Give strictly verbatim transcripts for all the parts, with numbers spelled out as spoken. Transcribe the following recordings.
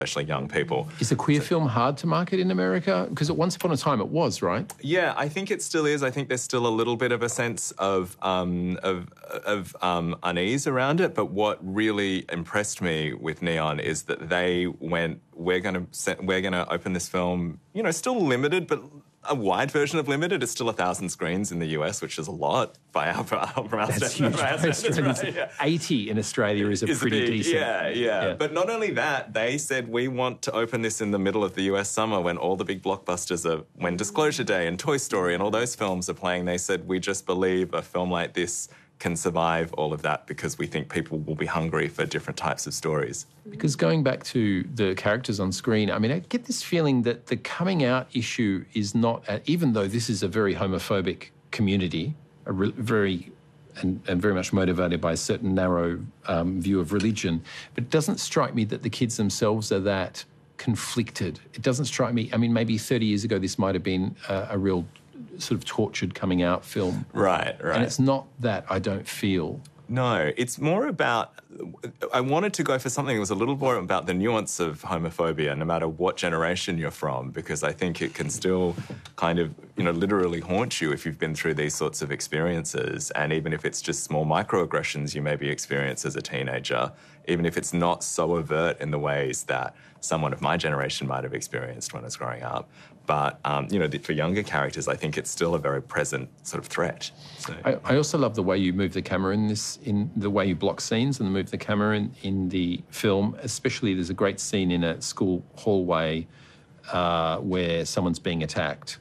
especially young people. Is a queer so, film hard to market in America? Because at once upon a time it was, right? Yeah, I think it still is. I think there's still a little bit of a sense of um, of, of um, unease around it. But what really impressed me with Neon is that they went, we're going to we're going to open this film, you know, still limited, but a wide version of limited. It's still a thousand screens in the U S, which is a lot by our, for our, for our That's standard, huge. for our standards, right? Yeah. eighty in Australia is a Is pretty big, decent. Yeah, yeah, yeah. But not only that, they said we want to open this in the middle of the U S summer when all the big blockbusters are, when Disclosure Day and Toy Story and all those films are playing. They said we just believe a film like this can survive all of that because we think people will be hungry for different types of stories. Because going back to the characters on screen, I mean, I get this feeling that the coming out issue is not, uh, even though this is a very homophobic community, a re- very and, and very much motivated by a certain narrow um, view of religion, but it doesn't strike me that the kids themselves are that conflicted. It doesn't strike me, I mean, maybe thirty years ago this might have been a, a real sort of tortured coming out film. Right, right. And it's not that, I don't feel. No, it's more about, I wanted to go for something that was a little more about the nuance of homophobia, no matter what generation you're from, because I think it can still kind of, you know, literally haunt you if you've been through these sorts of experiences. And even if it's just small microaggressions you maybe experience as a teenager, even if it's not so overt in the ways that someone of my generation might have experienced when I was growing up. But, um, you know, for younger characters, I think it's still a very present sort of threat. So. I, I also love the way you move the camera in this, in the way you block scenes and move the camera in, in the film. Especially, there's a great scene in a school hallway uh, where someone's being attacked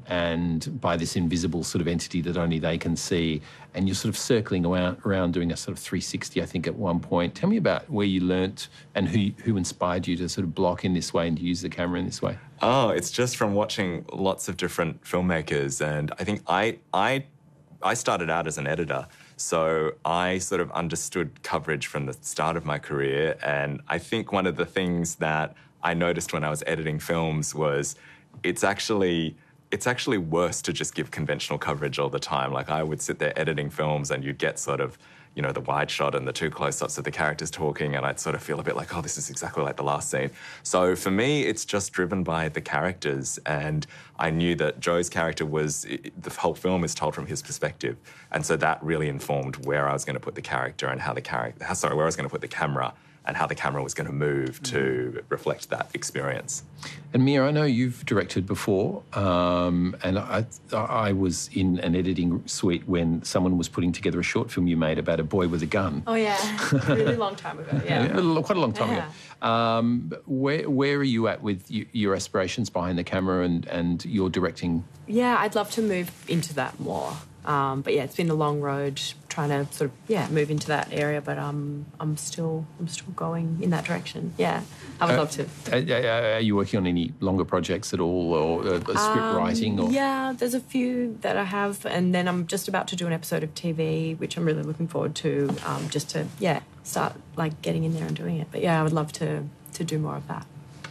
and by this invisible sort of entity that only they can see. And you're sort of circling around, around doing a sort of three sixty, I think, at one point. Tell me about where you learnt and who who inspired you to sort of block in this way and to use the camera in this way. Oh, it's just from watching lots of different filmmakers. And I think I I I started out as an editor. So I sort of understood coverage from the start of my career. And I think one of the things that I noticed when I was editing films was it's actually... It's actually worse to just give conventional coverage all the time. Like, I would sit there editing films and you'd get sort of, you know, the wide shot and the two close-ups of the characters talking, and I'd sort of feel a bit like, oh, this is exactly like the last scene. So for me, it's just driven by the characters, and I knew that Joe's character was, the whole film is told from his perspective, and so that really informed where I was going to put the character and how the character, sorry, where I was going to put the camera and how the camera was going to move to reflect that experience. And Mia, I know you've directed before, um, and I, I was in an editing suite when someone was putting together a short film you made about a boy with a gun. Oh, yeah. A really long time ago, yeah. yeah quite a long time yeah. ago. Um, where, where are you at with you, your aspirations behind the camera and, and your directing? Yeah, I'd love to move into that more. Um, but yeah, it's been a long road trying to sort of yeah move into that area. But um, I'm still I'm still going in that direction. Yeah, I would uh, love to. Are, are you working on any longer projects at all, or uh, script um, writing? Or? Yeah, there's a few that I have, and then I'm just about to do an episode of T V, which I'm really looking forward to. Um, just to yeah start like getting in there and doing it. But yeah, I would love to to do more of that.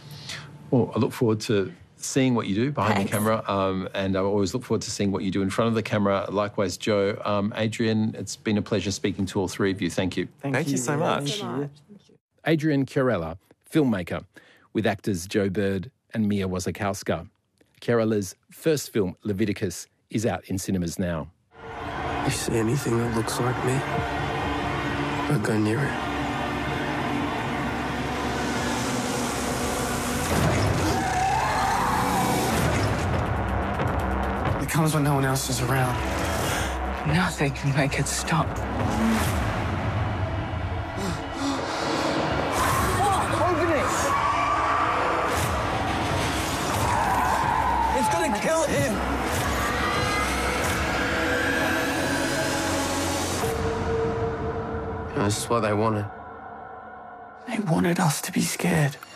Well, I look forward to seeing what you do behind Thanks. the camera, um, and I always look forward to seeing what you do in front of the camera. Likewise, Joe. Um, Adrian, it's been a pleasure speaking to all three of you. Thank you. Thank, Thank you, you so much. So much. Adrian Chiarella, filmmaker, with actors Joe Bird and Mia Wasikowska. Chiarella's first film, Leviticus, is out in cinemas now. You see anything that looks like me, don't go near it. It comes when no one else is around. Nothing can make it stop. Open it! It's gonna kill him! This is what they wanted. They wanted us to be scared.